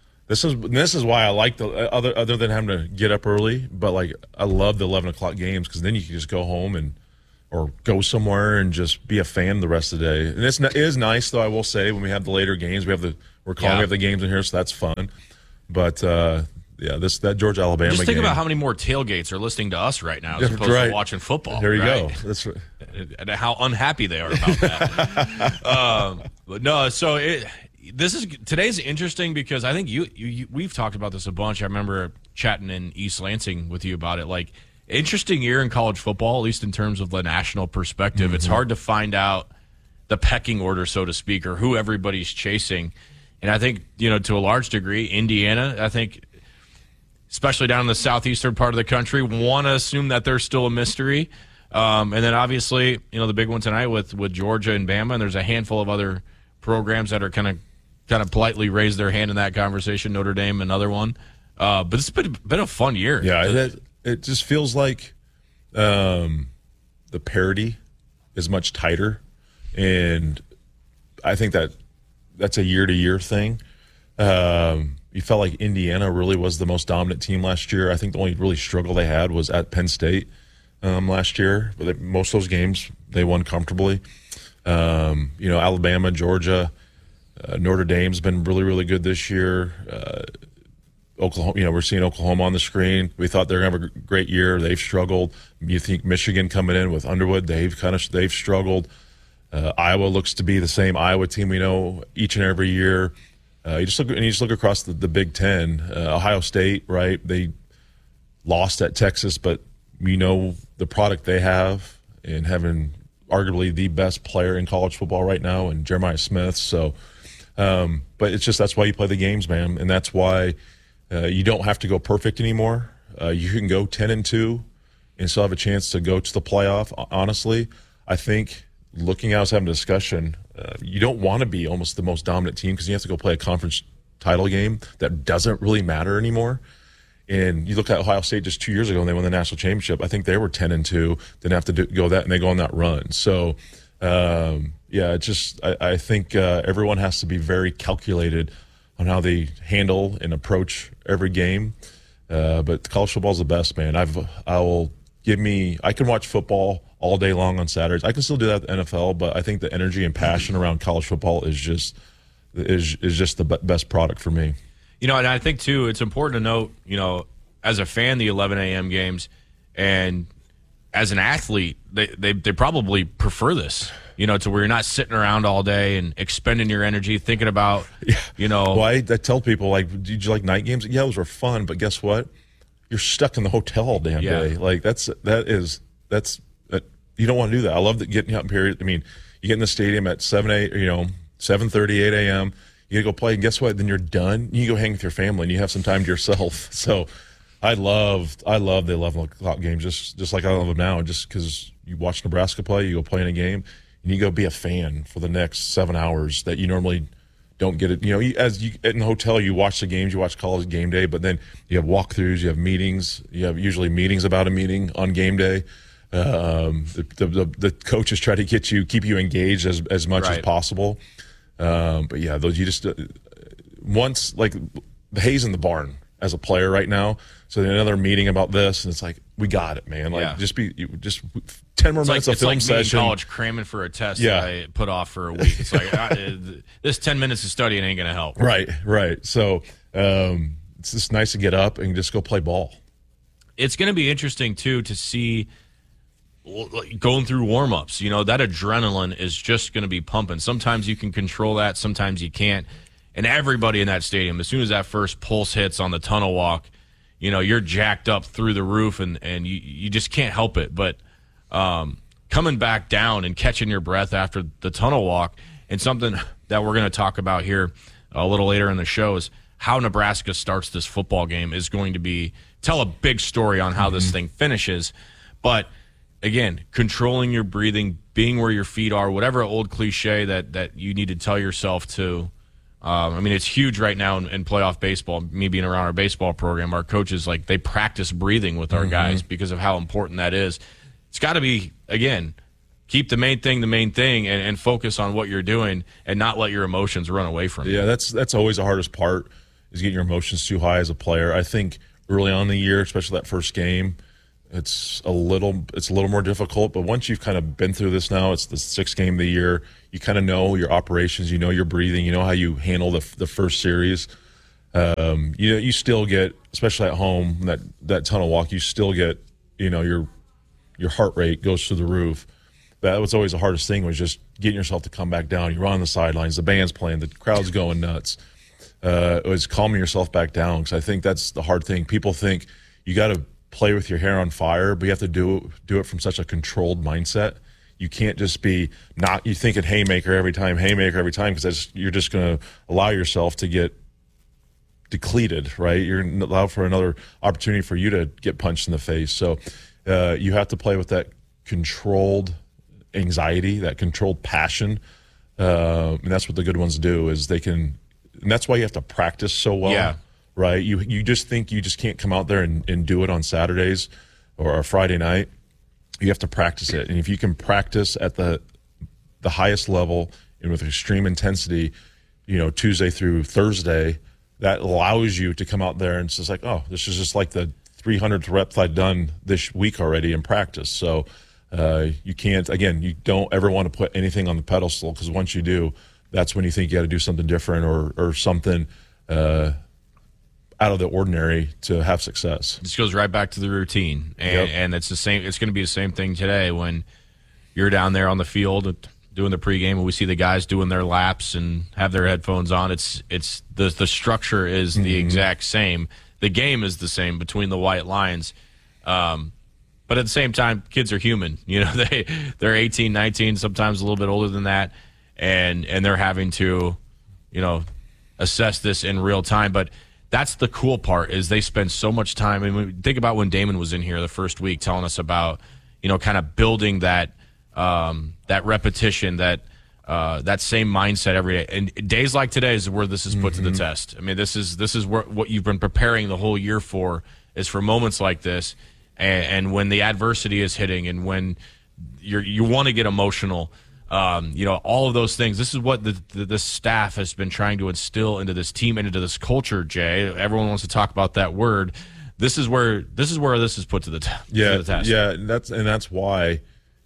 [SPEAKER 6] why I like the other than having to get up early. But like I love the 11 o'clock games because then you can just go home and or go somewhere and just be a fan the rest of the day. And it is nice, though, I will say, when we have the later games. We have the games in here, so that's fun. But that Georgia Alabama game.
[SPEAKER 5] Just think about how many more tailgates are listening to us right now as opposed to watching football.
[SPEAKER 6] There you
[SPEAKER 5] go.
[SPEAKER 6] That's right.
[SPEAKER 5] And how unhappy they are about that. But no, so today's interesting because I think we've talked about this a bunch. I remember chatting in East Lansing with you about it. Like, interesting year in college football, at least in terms of the national perspective. Mm-hmm. It's hard to find out the pecking order, so to speak, or who everybody's chasing. And I think, to a large degree, Indiana, I think, especially down in the southeastern part of the country, want to assume that they're still a mystery. And then obviously, the big one tonight with Georgia and Bama, and there's a handful of other programs that are kind of politely raise their hand in that conversation. Notre Dame, another one. But it's been a fun year.
[SPEAKER 6] Yeah, it just feels like the parity is much tighter, and I think that's a year-to-year thing. You felt like Indiana really was the most dominant team last year. I think the only really struggle they had was at Penn State last year. But most of those games, they won comfortably. Alabama, Georgia, Notre Dame's been really, really good this year. Oklahoma, we're seeing Oklahoma on the screen. We thought they were going to have a great year. They've struggled. You think Michigan coming in with Underwood, they've struggled. Iowa looks to be the same Iowa team we know each and every year. You just look across the Big Ten. Ohio State, right? They lost at Texas, but the product they have and having arguably the best player in college football right now, and Jeremiah Smith. So, but it's just that's why you play the games, man, and that's why you don't have to go perfect anymore. You can go 10-2 and still have a chance to go to the playoff. Honestly, I think. I was having a discussion. You don't want to be almost the most dominant team because you have to go play a conference title game that doesn't really matter anymore. And you look at Ohio State just 2 years ago when they won the national championship. I think they were 10-2, didn't have to go that, and they go on that run. So, I think everyone has to be very calculated on how they handle and approach every game. But college football is the best, man. I can watch football all day long on Saturdays. I can still do that at the NFL, but I think the energy and passion around college football is just the best product for me.
[SPEAKER 5] And I think too, it's important to note, as a fan, the 11 a.m. games, and as an athlete, they probably prefer this. To where you're not sitting around all day and expending your energy thinking about,
[SPEAKER 6] Well, I tell people, did you like night games? Yeah, those were fun, but guess what? You're stuck in the hotel all damn day. Like that's you don't want to do that. I love getting out in period. I mean, you get in the stadium at 7:30, 8 a.m. You gotta go play, and guess what? Then you're done. You go hang with your family, and you have some time to yourself. So, I love the 11 o'clock games, just like I love them now. Just because you watch Nebraska play, you go play in a game, and you go be a fan for the next 7 hours that you normally don't get it. In the hotel, you watch the games, you watch college game day, but then you have walkthroughs, you have meetings, you have usually meetings about a meeting on game day. The coaches try to keep you engaged as much as possible. But yeah, those you just once like the hay's in the barn as a player right now. So then another meeting about this, and it's like we got it, man. Like just 10 more minutes of film session.
[SPEAKER 5] It's like me in college cramming for a test that I put off for a week. It's like this 10 minutes of studying ain't gonna help.
[SPEAKER 6] Right. So it's just nice to get up and just go play ball.
[SPEAKER 5] It's going to be interesting too to see. Going through warm-ups, that adrenaline is just going to be pumping. Sometimes you can control that, sometimes you can't. And everybody in that stadium, as soon as that first pulse hits on the tunnel walk, you're jacked up through the roof, and you just can't help it. But coming back down and catching your breath after the tunnel walk, and something that we're going to talk about here a little later in the show is how Nebraska starts this football game is going to tell a big story on how this thing finishes. But again, controlling your breathing, being where your feet are, whatever old cliche that you need to tell yourself to. It's huge right now in playoff baseball. Me being around our baseball program, our coaches, they practice breathing with our guys because of how important that is. It's got to be, again, keep the main thing and focus on what you're doing and not let your emotions run away from you.
[SPEAKER 6] Yeah, that's always the hardest part is getting your emotions too high as a player. I think early on in the year, especially that first game, it's a little more difficult. But once you've kind of been through this now, it's the 6th game of the year. You kind of know your operations, you know your breathing, you know how you handle the first series. You still get, especially at home, that tunnel walk, you still get, your heart rate goes through the roof. That was always the hardest thing, was just getting yourself to come back down. You're on the sidelines, the band's playing, the crowd's going nuts. It was calming yourself back down, because I think that's the hard thing. People think you got to play with your hair on fire, but you have to do it from such a controlled mindset. You can't just be you thinking haymaker every time, because you're just going to allow yourself to get depleted, right? You're going to allow for another opportunity for you to get punched in the face. So you have to play with that controlled anxiety, that controlled passion, and that's what the good ones do. Is they can, and that's why you have to practice so well.
[SPEAKER 5] Yeah.
[SPEAKER 6] Right? You just think you just can't come out there and do it on Saturdays or a Friday night. You have to practice it, and if you can practice at the highest level and with extreme intensity, Tuesday through Thursday, that allows you to come out there and it's just like, oh, this is just like the 300th rep I've done this week already in practice. So you can't, again, you don't ever want to put anything on the pedestal, because once you do, that's when you think you got to do something different or something out of the ordinary to have success.
[SPEAKER 5] This goes right back to the routine, and it's the same. It's going to be the same thing today when you're down there on the field doing the pregame, and we see the guys doing their laps and have their headphones on. It's the structure is the exact same. The game is the same between the white lines, but at the same time, kids are human. They're 18, 19, sometimes a little bit older than that, and they're having to, assess this in real time. But that's the cool part, is they spend so much time. And think about when Damon was in here the first week telling us about, kind of building that repetition, that same mindset every day. And days like today is where this is put to the test. I mean, this is what you've been preparing the whole year for, is for moments like this. And when the adversity is hitting, and when you want to get emotional, all of those things. This is what the staff has been trying to instill into this team and into this culture, Jay. Everyone wants to talk about that word. This is where this is put to the test.
[SPEAKER 6] Yeah, that's why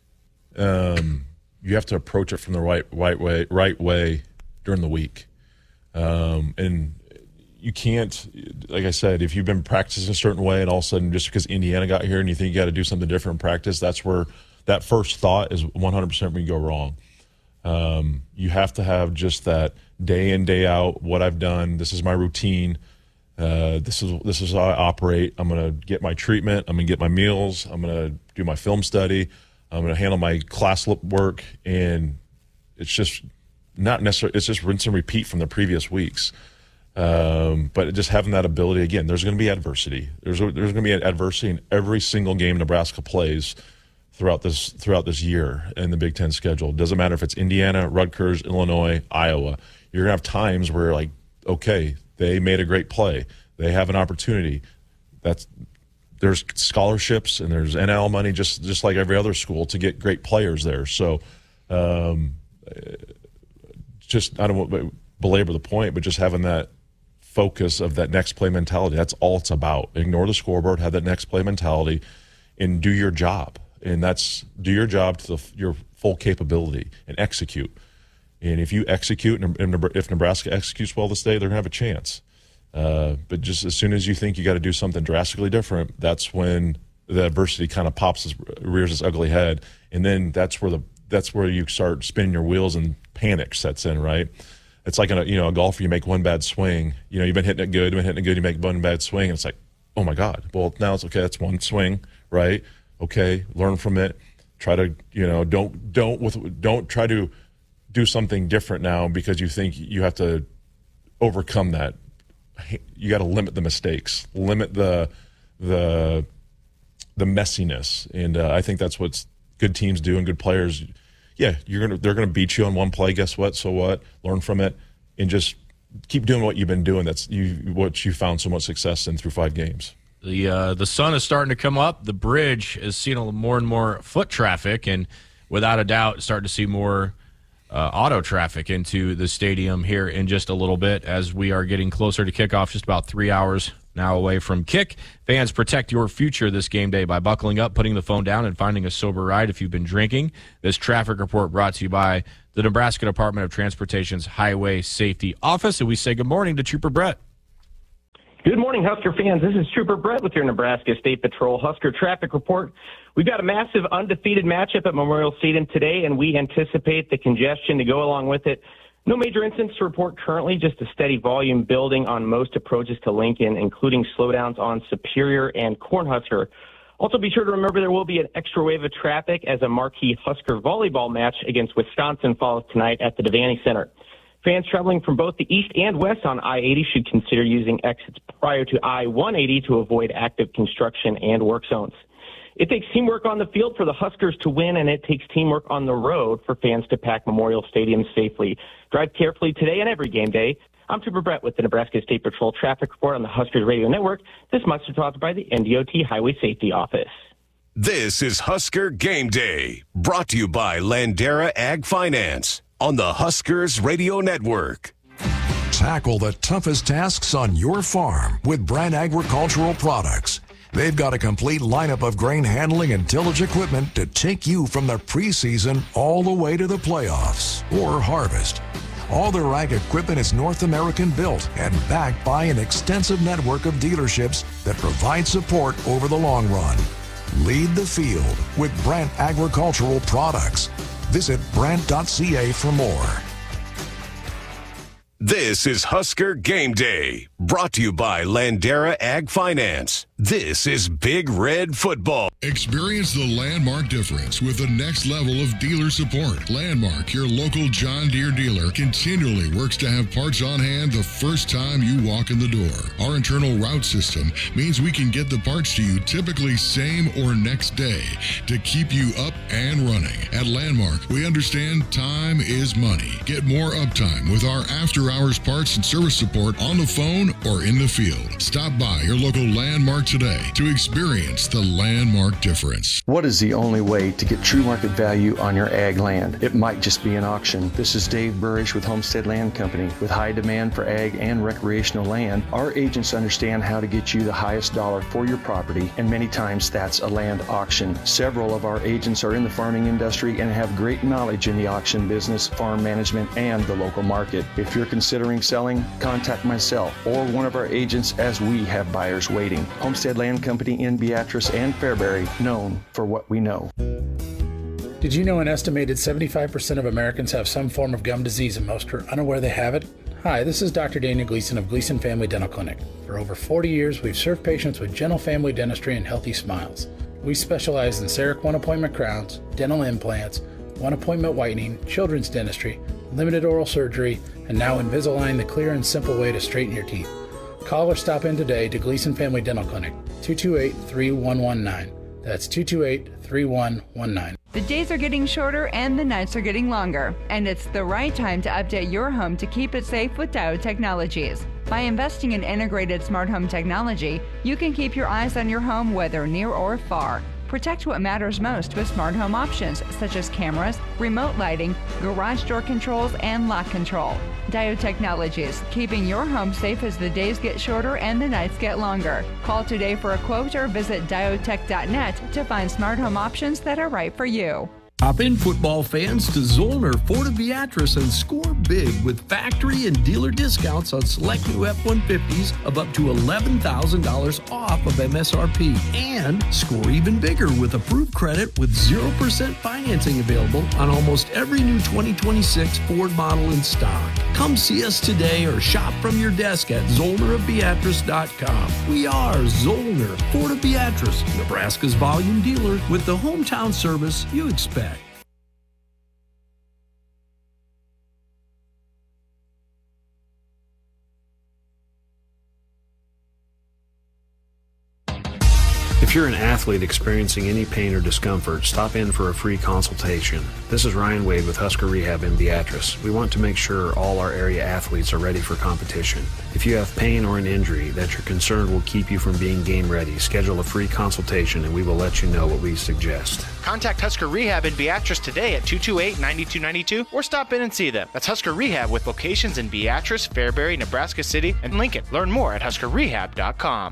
[SPEAKER 6] you have to approach it from the right way during the week. And you can't, like I said, if you've been practicing a certain way and all of a sudden, just because Indiana got here and you think you got to do something different in practice, that's where that first thought is 100% when you go wrong. You have to have just that day in, day out, what I've done. This is my routine. This is how I operate. I'm going to get my treatment. I'm going to get my meals. I'm going to do my film study. I'm going to handle my class work. And it's just not necessarily, it's just rinse and repeat from the previous weeks. But just having that ability, again, there's going to be adversity. There's going to be adversity in every single game Nebraska plays throughout this year in the Big Ten schedule. It doesn't matter if it's Indiana, Rutgers, Illinois, Iowa. You're going to have times where, like, okay, they made a great play. They have an opportunity. There's scholarships and there's NIL money just like every other school to get great players there. So just, I don't want to belabor the point, but just having that focus of that next play mentality, that's all it's about. Ignore the scoreboard, have that next play mentality, and do your job. And that's do your job to your full capability and execute. And if you execute, and if Nebraska executes well this day, they're going to have a chance. But just as soon as you think you got to do something drastically different, that's when the adversity kind of rears its ugly head, and then that's where you start spinning your wheels and panic sets in. Right? It's like a golfer. You make one bad swing. You've been hitting it good. You make one bad swing, and it's like, oh my God. Well, now it's okay. That's one swing, right? Okay, learn from it. Try to, don't try to do something different now because you think you have to overcome that. You got to limit the mistakes, limit the messiness, and I think that's what good teams do and good players. Yeah, they're gonna beat you on one play. Guess what? So what? Learn from it and just keep doing what you've been doing. That's what you found so much success in through 5 games.
[SPEAKER 5] The sun is starting to come up. The bridge is seeing more and more foot traffic, and without a doubt, starting to see more auto traffic into the stadium here in just a little bit as we are getting closer to kickoff, just about 3 hours now away from kick. Fans, protect your future this game day by buckling up, putting the phone down, and finding a sober ride if you've been drinking. This traffic report brought to you by the Nebraska Department of Transportation's Highway Safety Office. And we say good morning to Trooper Brett.
[SPEAKER 17] Good morning, Husker fans. This is Trooper Brett with your Nebraska State Patrol Husker Traffic Report. We've got a massive undefeated matchup at Memorial Stadium today, and we anticipate the congestion to go along with it. No major incidents to report currently, just a steady volume building on most approaches to Lincoln, including slowdowns on Superior and Cornhusker. Also, be sure to remember there will be an extra wave of traffic as a marquee Husker volleyball match against Wisconsin follows tonight at the Devaney Center. Fans traveling from both the east and west on I-80 should consider using exits prior to I-180 to avoid active construction and work zones. It takes teamwork on the field for the Huskers to win, and it takes teamwork on the road for fans to pack Memorial Stadium safely. Drive carefully today and every game day. I'm Trooper Brett with the Nebraska State Patrol Traffic Report on the Huskers Radio Network. This must be sponsored by the NDOT Highway Safety Office.
[SPEAKER 1] This is Husker Game Day, brought to you by Landera Ag Finance on the Huskers Radio Network.
[SPEAKER 18] Tackle the toughest tasks on your farm with Brandt Agricultural Products. They've got a complete lineup of grain handling and tillage equipment to take you from the preseason all the way to the playoffs or harvest. All their ag equipment is North American built and backed by an extensive network of dealerships that provide support over the long run. Lead the field with Brandt Agricultural Products. Visit Brandt.ca for more.
[SPEAKER 1] This is Husker Game Day, brought to you by Landera Ag Finance. This is Big Red Football.
[SPEAKER 19] Experience the Landmark difference with the next level of dealer support. Landmark, your local John Deere dealer, continually works to have parts on hand the first time you walk in the door. Our internal route system means we can get the parts to you typically same or next day to keep you up and running. At Landmark, we understand time is money. Get more uptime with our after-hours parts and service support on the phone or in the field. Stop by your local Landmark today to experience the Landmark difference.
[SPEAKER 20] What is the only way to get true market value on your ag land? It might just be an auction. This is Dave Burrish with Homestead Land Company. With high demand for ag and recreational land, our agents understand how to get you the highest dollar for your property, and many times that's a land auction. Several of our agents are in the farming industry and have great knowledge in the auction business, farm management, and the local market. If you're considering selling, contact myself or one of our agents as we have buyers waiting. Homestead Land Company in Beatrice and Fairbury, known for what we know.
[SPEAKER 21] Did you know an estimated 75% of Americans have some form of gum disease and most are unaware they have it? Hi, this is Dr. Daniel Gleason of Gleason Family Dental Clinic. For over 40 years, we've served patients with gentle family dentistry and healthy smiles. We specialize in CEREC one-appointment crowns, dental implants, one-appointment whitening, children's dentistry, limited oral surgery, and now Invisalign, the clear and simple way to straighten your teeth. Call or stop in today to Gleason Family Dental Clinic, 228-3119. That's 228-3119.
[SPEAKER 22] The days are getting shorter and the nights are getting longer, and it's the right time to update your home to keep it safe with Diode Technologies. By investing in integrated smart home technology, you can keep your eyes on your home whether near or far. Protect what matters most with smart home options such as cameras, remote lighting, garage door controls, and lock control. Diode Technologies, keeping your home safe as the days get shorter and the nights get longer. Call today for a quote or visit diodetech.net to find smart home options that are right for you.
[SPEAKER 23] Hop in, football fans, to Zollner Ford of Beatrice and score big with factory and dealer discounts on select new F-150s of up to $11,000 off of MSRP. And score even bigger with approved credit with 0% financing available on almost every new 2026 Ford model in stock. Come see us today or shop from your desk at ZollnerofBeatrice.com. We are Zollner Ford of Beatrice, Nebraska's volume dealer with the hometown service you expect.
[SPEAKER 8] If you're an athlete experiencing any pain or discomfort, stop in for a free consultation. This is Ryan Wade with Husker Rehab in Beatrice. We want to make sure all our area athletes are ready for competition. If you have pain or an injury that you're concerned will keep you from being game ready, schedule a free consultation and we will let you know what we suggest.
[SPEAKER 16] Contact Husker Rehab in Beatrice today at 228-9292 or stop in and see them. That's Husker Rehab with locations in Beatrice, Fairbury, Nebraska City, and Lincoln. Learn more at huskerrehab.com.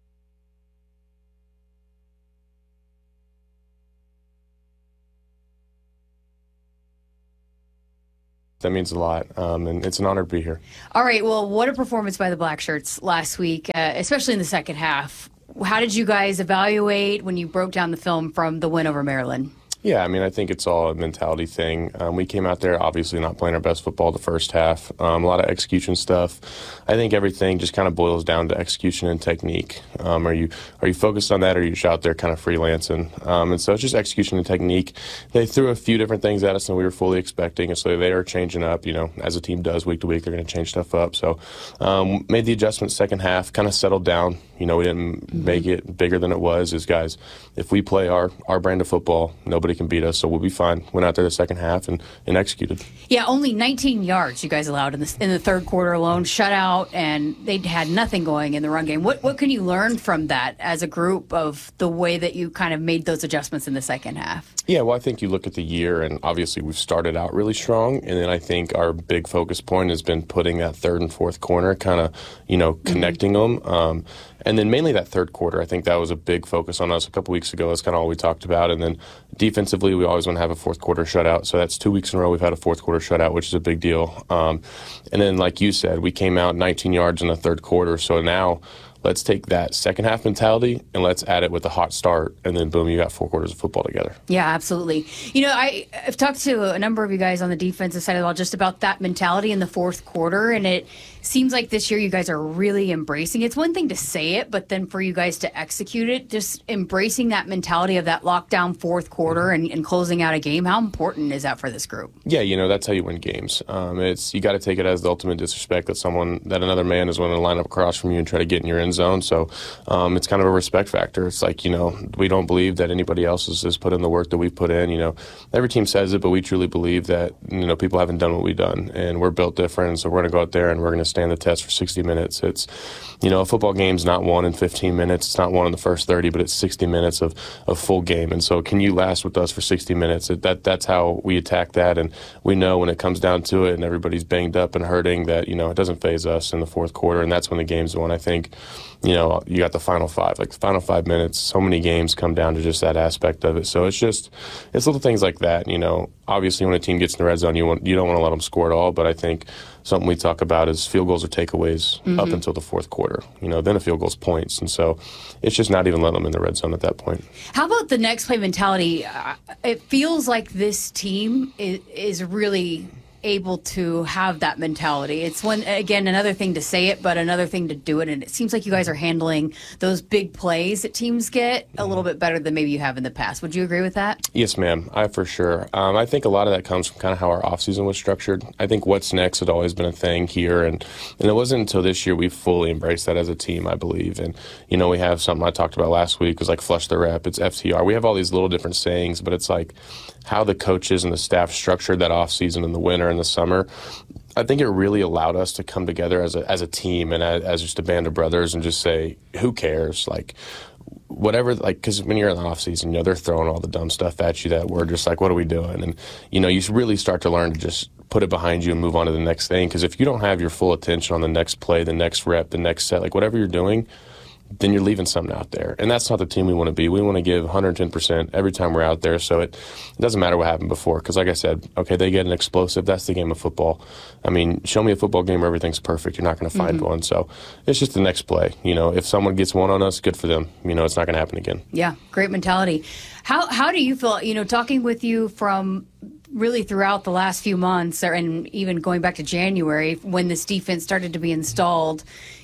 [SPEAKER 2] That means a lot, and it's an honor to be here.
[SPEAKER 3] All right, well, what a performance by the Black Shirts last week, especially in the second half. How did you guys evaluate when you broke down the film from the win over Maryland?
[SPEAKER 2] Yeah, I mean, I think it's all a mentality thing. We came out there obviously not playing our best football the first half. A lot of execution stuff. I think everything just kind of boils down to execution and technique. Are you focused on that, or are you just out there kind of freelancing? And so it's just execution and technique. They threw a few different things at us than we were fully expecting, and so they are changing up. You know, as a team does week to week, they're going to change stuff up. So made the adjustment second half, kind of settled down. You know, we didn't make it bigger than it was. As guys, if we play our brand of football, nobody can beat us, so we'll be fine. Went out there the second half and executed.
[SPEAKER 3] Yeah, only 19 yards you guys allowed in the third quarter alone, shutout, and they had nothing going in the run game. What can you learn from that as a group of the way that you kind of made those adjustments in the second half?
[SPEAKER 2] Yeah, well, I think you look at the year, and obviously we've started out really strong, and then I think our big focus point has been putting that third and fourth corner, kind of, you know, connecting them. And then mainly that third quarter, I think that was a big focus on us a couple weeks ago. That's kind of all we talked about. And then defensively, we always want to have a fourth quarter shutout. So that's 2 weeks in a row we've had a fourth quarter shutout, which is a big deal. And then, like you said, we came out 19 yards in the third quarter. So now let's take that second half mentality and let's add it with a hot start, and then boom, you got 4 quarters of football together.
[SPEAKER 3] Yeah, absolutely. You know, I've talked to a number of you guys on the defensive side of the ball just about that mentality in the fourth quarter, and it seems like this year you guys are really embracing it. It's one thing to say it, but then for you guys to execute it, just embracing that mentality of that lockdown fourth quarter and closing out a game. How important is that for this group?
[SPEAKER 2] Yeah, you know, that's how you win games. You got to take it as the ultimate disrespect that another man is willing to line up across from you and try to get in your end zone. So it's kind of a respect factor. It's like, you know, we don't believe that anybody else has put in the work that we've put in. You know, every team says it, but we truly believe that, you know, people haven't done what we've done, and we're built different. And so we're going to go out there and we're going to stand the test for 60 minutes. It's, you know, a football game's not won in 15 minutes. It's not won in the first 30, but it's 60 minutes of full game. And so can you last with us for 60 minutes? That's how we attack that. And we know when it comes down to it and everybody's banged up and hurting that, you know, it doesn't faze us in the fourth quarter. And that's when the game's won. I think, you know, you got the final 5. Like the final 5 minutes, so many games come down to just that aspect of it. So it's little things like that. You know, obviously when a team gets in the red zone, you don't want to let them score at all. But I think something we talk about is field goals or takeaways up until the fourth quarter. You know, then a field goal's points. And so it's just not even letting them in the red zone at that point.
[SPEAKER 3] How about the next play mentality? It feels like this team is really able to have that mentality. It's another thing to say it, but another thing to do it. And it seems like you guys are handling those big plays that teams get a little bit better than maybe you have in the past. Would you agree with that?
[SPEAKER 2] Yes, ma'am. For sure. I think a lot of that comes from kind of how our offseason was structured. I think what's next had always been a thing here. And it wasn't until this year we fully embraced that as a team, I believe. And, you know, we have something I talked about last week was like flush the rep. It's FTR. We have all these little different sayings, but it's like how the coaches and the staff structured that offseason in the winter and the summer. I think it really allowed us to come together as a team and as just a band of brothers and just say, who cares? Like, whatever, like, because when you're in the off season, you know, they're throwing all the dumb stuff at you that we're just like, what are we doing? And, you know, you really start to learn to just put it behind you and move on to the next thing. Because if you don't have your full attention on the next play, the next rep, the next set, like whatever you're doing, then you're leaving something out there. And that's not the team we want to be. We want to give 110% every time we're out there. So it doesn't matter what happened before. Because like I said, okay, they get an explosive. That's the game of football. I mean, show me a football game where everything's perfect. You're not going to find one. So it's just the next play. You know, if someone gets one on us, good for them. You know, it's not going to happen again. Yeah, great mentality. How do you feel, you know, talking with you from really throughout the last few months and even going back to January when this defense started to be installed,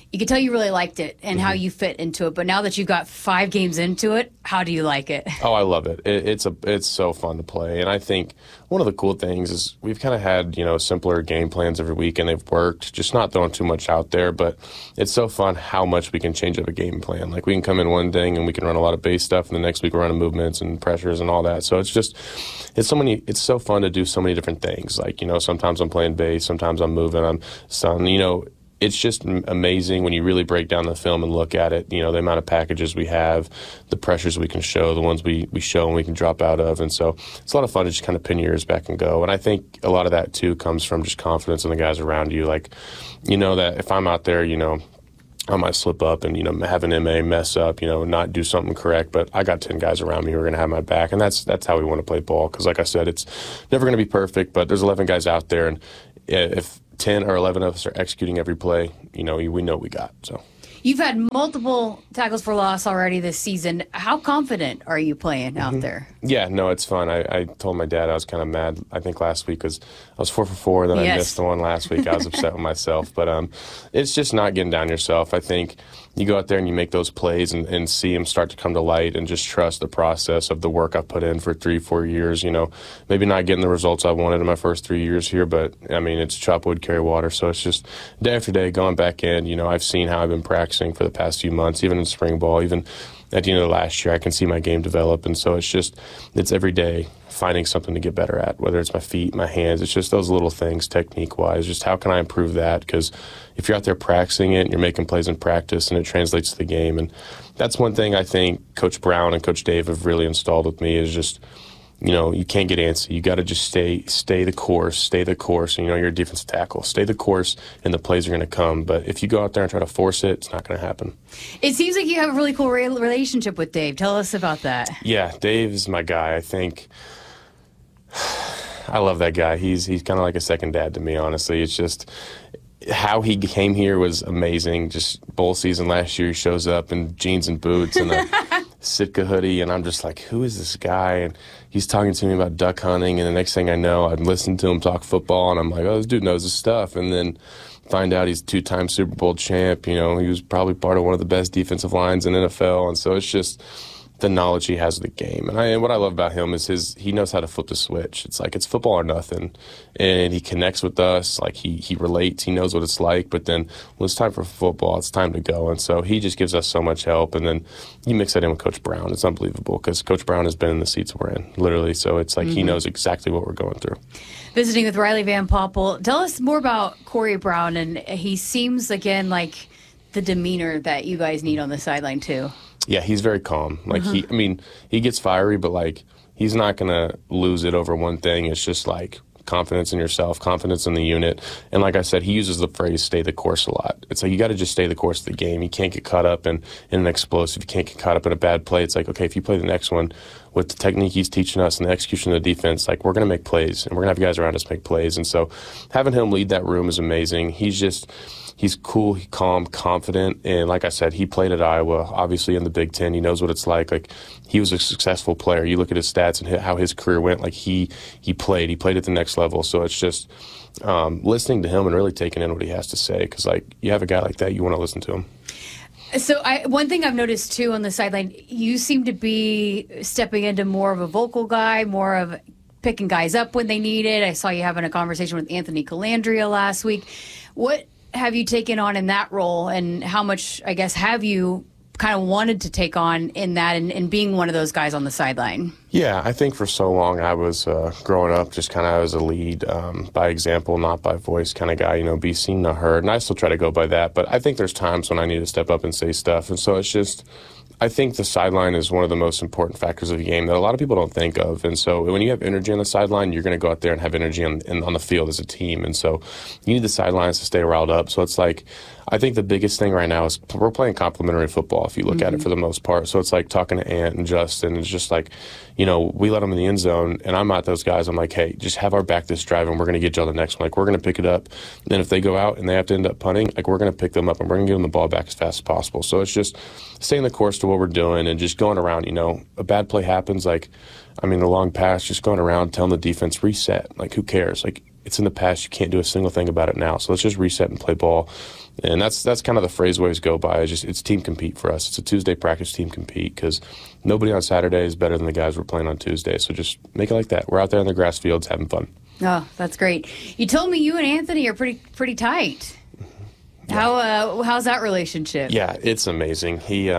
[SPEAKER 3] you could tell you really liked it and how you fit into it. But now that you've got 5 games into it, how do you like it?
[SPEAKER 2] Oh, I love it. It's so fun to play. And I think one of the cool things is we've kind of had, simpler game plans every week, and they've worked, just not throwing too much out there. But it's so fun how much we can change up a game plan. Like, we can come in one thing and we can run a lot of base stuff, and the next week we're running movements and pressures and all that. So it's so fun to do so many different things. Like, sometimes I'm playing base, sometimes I'm moving, it's just amazing when you really break down the film and look at it, the amount of packages we have, the pressures we can show, the ones we show and we can drop out of. And so it's a lot of fun to just kind of pin your ears back and go. And I think a lot of that, too, comes from just confidence in the guys around you. Like, that if I'm out there, I might slip up and, have an MA mess up, not do something correct. But I got 10 guys around me who are going to have my back. And that's how we want to play ball. Because, like I said, it's never going to be perfect. But there's 11 guys out there. And if 10 or 11 of us are executing every play, we know what we got. So
[SPEAKER 3] You've had multiple tackles for loss already this season. How confident are you playing out there?
[SPEAKER 2] Yeah, no, it's fun. I told my dad I was kind of mad, I think, last week because I was 4 for 4, then I missed the one last week. I was upset with myself. But it's just not getting down yourself. I think you go out there and you make those plays and see them start to come to light and just trust the process of the work I've put in for 3-4 years. Maybe not getting the results I wanted in my first 3 years here, but, it's chop wood, carry water. So it's just day after day going back in. I've seen how I've been practicing for the past few months, even in spring ball, even at the end of the last year, I can see my game develop. And so it's every day finding something to get better at, whether it's my feet, my hands. It's just those little things technique-wise. Just how can I improve that? Because if you're out there practicing it and you're making plays in practice and it translates to the game. And that's one thing I think Coach Brown and Coach Dave have really installed with me is just, you can't get antsy. You got to just stay the course. And, you're a defensive tackle. Stay the course, and the plays are going to come. But if you go out there and try to force it, it's not going to happen.
[SPEAKER 3] It seems like you have a really cool relationship with Dave. Tell us about that.
[SPEAKER 2] Yeah, Dave is my guy. I think I love that guy. He's kind of like a second dad to me, honestly. It's just how he came here was amazing. Just bowl season last year, he shows up in jeans and boots and a Sitka hoodie, and I'm just like, who is this guy? And he's talking to me about duck hunting, and the next thing I know, I'm listening to him talk football, and I'm like, oh, this dude knows his stuff. And then find out he's a 2-time Super Bowl champ. He was probably part of one of the best defensive lines in NFL, and so it's just the knowledge he has of the game. And what I love about him is he knows how to flip the switch. It's like it's football or nothing. And he connects with us. Like he relates. He knows what it's like. But then when it's time for football, it's time to go. And so he just gives us so much help. And then you mix that in with Coach Brown. It's unbelievable because Coach Brown has been in the seats we're in, literally. So it's like he knows exactly what we're going through.
[SPEAKER 3] Visiting with Riley Van Poppel. Tell us more about Corey Brown. And he seems, again, like the demeanor that you guys need on the sideline, too.
[SPEAKER 2] Yeah, he's very calm. Like he gets fiery, but like he's not gonna lose it over one thing. It's just like confidence in yourself, confidence in the unit. And like I said, he uses the phrase "stay the course" a lot. It's like you got to just stay the course of the game. You can't get caught up in an explosive. You can't get caught up in a bad play. It's like, okay, if you play the next one with the technique he's teaching us and the execution of the defense, like we're gonna make plays and we're gonna have guys around us make plays. And so having him lead that room is amazing. He's cool, calm, confident, and like I said, he played at Iowa, obviously in the Big Ten. He knows what it's like. Like he was a successful player. You look at his stats and how his career went. Like he played at the next level. So it's just listening to him and really taking in what he has to say. Because like you have a guy like that, you want to listen to him.
[SPEAKER 3] So one thing I've noticed too on the sideline, you seem to be stepping into more of a vocal guy, more of picking guys up when they need it. I saw you having a conversation with Anthony Calandria last week. What have you taken on in that role, and how much, I guess, have you kind of wanted to take on in that and being one of those guys on the sideline?
[SPEAKER 2] Yeah, I think for so long I was growing up just kind of as a lead, by example, not by voice kind of guy, be seen, not heard. And I still try to go by that, but I think there's times when I need to step up and say stuff. And so it's just, I think the sideline is one of the most important factors of the game that a lot of people don't think of. And so when you have energy on the sideline, you're going to go out there and have energy on the field as a team. And so you need the sidelines to stay riled up. So it's like, I think the biggest thing right now is we're playing complimentary football if you look at it for the most part. So it's like talking to Ant and Justin. It's just like, we let them in the end zone, and I'm at those guys. I'm like, hey, just have our back this drive, and we're going to get you on the next one. Like, we're going to pick it up. And if they go out and they have to end up punting, like, we're going to pick them up, and we're going to give them the ball back as fast as possible. So it's just staying the course to what we're doing and just going around. A bad play happens, the long pass, just going around telling the defense, reset. Like, who cares? Like, it's in the past. You can't do a single thing about it now. So let's just reset and play ball. And that's kind of the phrase we always go by. It's team compete for us. It's a Tuesday practice, team compete, because nobody on Saturday is better than the guys we're playing on Tuesday. So just make it like that. We're out there in the grass fields having fun.
[SPEAKER 3] Oh, that's great. You told me you and Anthony are pretty tight. How's that relationship?
[SPEAKER 2] Yeah, it's amazing. He's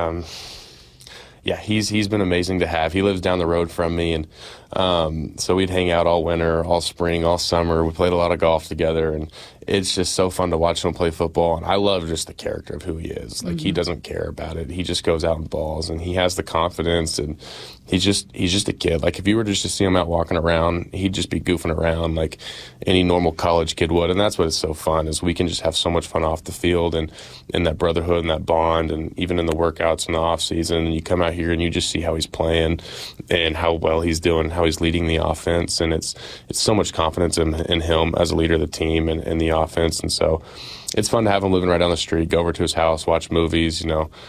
[SPEAKER 2] been amazing to have. He lives down the road from me, and so we'd hang out all winter, all spring, all summer. We played a lot of golf together, and it's just so fun to watch him play football. And I love just the character of who he is. Like, he doesn't care about it. He just goes out and balls, and he has the confidence, and he's just a kid. Like, if you were just to see him out walking around, he'd just be goofing around like any normal college kid would. And that's what is so fun, is we can just have so much fun off the field, and that brotherhood and that bond, and even in the workouts in the off season. And you come out here and you just see how he's playing and how well he's doing, how he's leading the offense, and it's so much confidence in him as a leader of the team and the offense. And so it's fun to have him living right down the street, go over to his house, watch movies,